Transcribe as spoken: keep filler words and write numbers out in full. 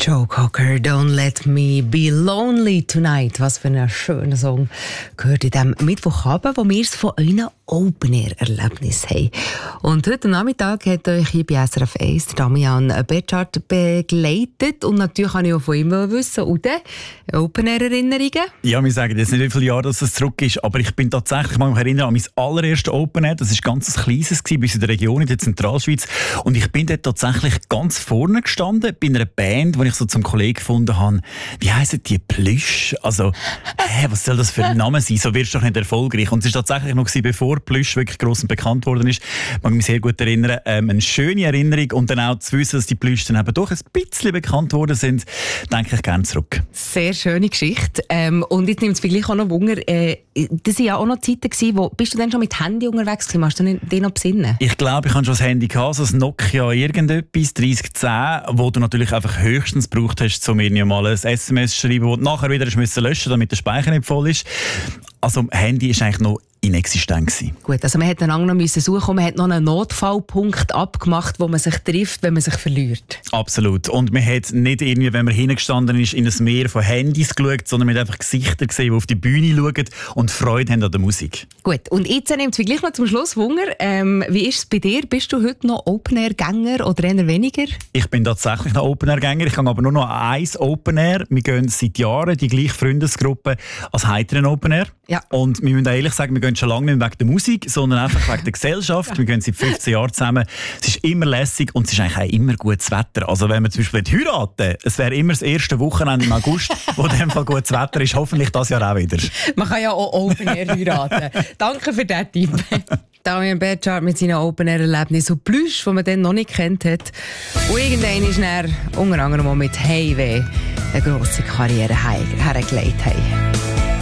Joe Cocker, Don't Let Me Be Lonely Tonight. Was für ein schöner Song gehört in diesem Mittwochabend, wo wir es von einem Open-Air-Erlebnis haben. Und heute Nachmittag hat euch hier bei S R F eins Damian Betschart begleitet. Und natürlich kann ich auch von ihm wissen, Ude, Open-Air-Erinnerungen? Ja, wir sagen jetzt nicht, wie viele Jahre das es zurück ist, aber ich bin tatsächlich, ich mag mich erinnern an mein allererstes Open-Air. Das war ganz ein kleines, bei uns in der Region, in der Zentralschweiz. Und ich bin dort tatsächlich ganz vorne gestanden, bei einer Band, wo ich so zum Kollegen gefunden habe, wie heissen die Plüsch? Also, hä, was soll das für ein Name sein? So wirst du doch nicht erfolgreich. Und es war tatsächlich noch, bevor Plüsch wirklich gross und bekannt worden ist, ich mag mich sehr gut erinnern, ähm, eine schöne Erinnerung und dann auch zu wissen, dass die Plüsch dann eben doch ein bisschen bekannt worden sind, denke ich gerne zurück. Sehr schöne Geschichte. Ähm, und jetzt nimmt es mich gleich auch noch Wunder, äh, das waren ja auch noch Zeiten gewesen, wo, bist du denn schon mit Handy unterwegs gewesen? Machst du dich noch besinnen? Ich glaube, ich hatte schon das Handy gehabt, so ein Nokia irgendetwas, dreißig zehn, wo du natürlich einfach höchstens gebraucht hast, um mir mal ein S M S zu schreiben, das du nachher wieder löschen musst, damit der Speicher nicht voll ist. Also Handy ist eigentlich noch inexistent gewesen. Gut, also man hätte noch suchen, man hat noch einen Notfallpunkt abgemacht, wo man sich trifft, wenn man sich verliert. Absolut. Und man hat nicht irgendwie, wenn man hingestanden ist, in ein Meer von Handys geschaut, sondern man hat einfach Gesichter gesehen, die auf die Bühne schauen und Freude haben an der Musik. Gut, und jetzt nimmt es gleich noch zum Schluss Wunder. Ähm, wie ist es bei dir? Bist du heute noch Open-Air-Gänger oder eher weniger? Ich bin tatsächlich noch Open-Air-Gänger. Ich gehe aber nur noch eins Open-Air. Wir gehen seit Jahren die gleiche Freundesgruppe als heiteren Open-Air. Ja. Und wir müssen ehrlich sagen, wir gehen schon lange nicht wegen der Musik, sondern einfach wegen der Gesellschaft. Wir gehen seit fünfzehn Jahren zusammen. Es ist immer lässig und es ist eigentlich auch immer gutes Wetter. Also wenn wir zum Beispiel heiraten, es wäre immer das erste Wochenende im August, wo in dem Fall gutes Wetter ist. Hoffentlich das Jahr auch wieder. Man kann ja auch Open Air heiraten. Danke für diesen Tipp. Damian Betschart mit seinen Open-Air-Erlebnissen und Plüsch, die man dann noch nicht kennt hat. Und irgendwann ist er unter anderem auch mit Heimweh eine grosse Karriere hergelegt.